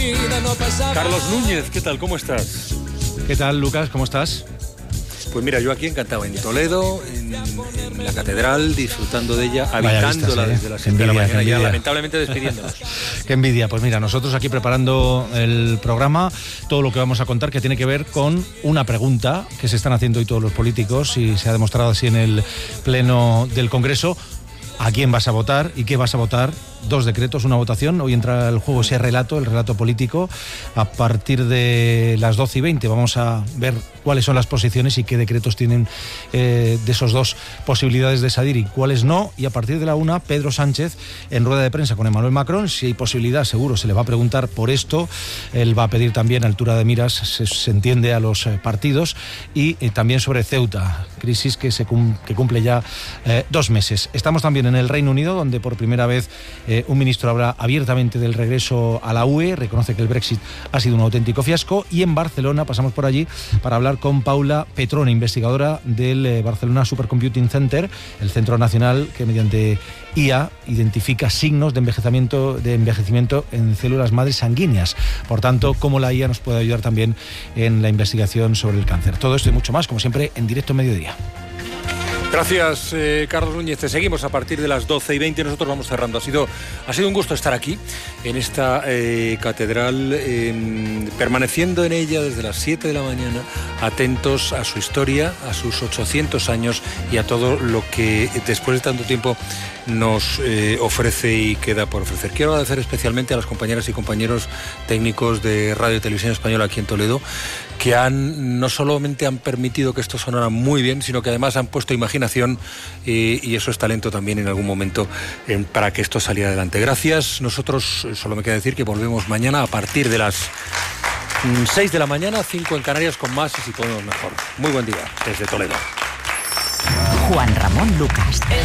Carlos Núñez, ¿qué tal? ¿Cómo estás? ¿Qué tal, Lucas? ¿Cómo estás? Pues mira, yo aquí encantado, en Toledo, en la catedral, disfrutando de ella, habitándola desde las 7 de la mañana, ya lamentablemente despidiéndonos. Qué envidia. Pues mira, nosotros aquí preparando el programa, todo lo que vamos a contar que tiene que ver con una pregunta que se están haciendo hoy todos los políticos y se ha demostrado así en el Pleno del Congreso. ¿A quién vas a votar y qué vas a votar? 2 decretos, una votación. Hoy entra el juego ese relato, el relato político. A partir de las 12:20 vamos a ver cuáles son las posiciones y qué decretos tienen de esos 2 posibilidades de salir y cuáles no. Y a partir de la 1, Pedro Sánchez en rueda de prensa con Emmanuel Macron. Si hay posibilidad, seguro se le va a preguntar por esto. Él va a pedir también altura de miras, se entiende, a los partidos, y también sobre Ceuta, crisis que cumple ya 2 meses. Estamos también en el Reino Unido, donde por primera vez un ministro habla abiertamente del regreso a la UE, reconoce que el Brexit ha sido un auténtico fiasco. Y en Barcelona, pasamos por allí para hablar con Paula Petrone, investigadora del Barcelona Supercomputing Center, el centro nacional que mediante IA identifica signos de envejecimiento en células madres sanguíneas. Por tanto, cómo la IA nos puede ayudar también en la investigación sobre el cáncer. Todo esto y mucho más, como siempre, en directo Mediodía. Gracias, Carlos Núñez. Te seguimos a partir de las 12:20. Nosotros vamos cerrando. Ha sido un gusto estar aquí, en esta catedral, permaneciendo en ella desde las 7 de la mañana, atentos a su historia, a sus 800 años y a todo lo que después de tanto tiempo nos ofrece y queda por ofrecer. Quiero agradecer especialmente a las compañeras y compañeros técnicos de Radio y Televisión Española aquí en Toledo, que no solamente han permitido que esto sonara muy bien, sino que además han puesto imaginación y eso es talento también en algún momento para que esto saliera adelante. Gracias. Nosotros, solo me queda decir que volvemos mañana a partir de las 6 de la mañana, 5 en Canarias, con más y si podemos mejor. Muy buen día desde Toledo. Juan Ramón Lucas.